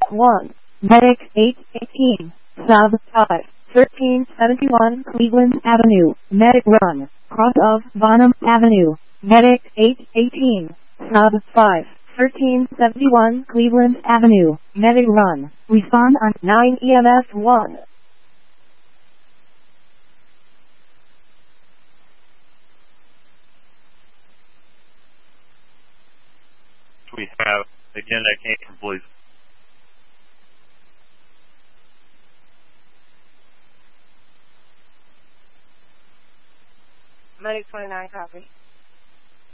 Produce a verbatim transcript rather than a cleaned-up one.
one. Medic eight eighteen. Sub five. thirteen seventy-one Cleveland Avenue. Medic run. Cross of Bonham Avenue. Medic eight eighteen. Sub five. thirteen seventy-one Cleveland Avenue. Medic run. Respond on nine E M S one. We have, again, I can't complete. Medic twenty-nine, copy.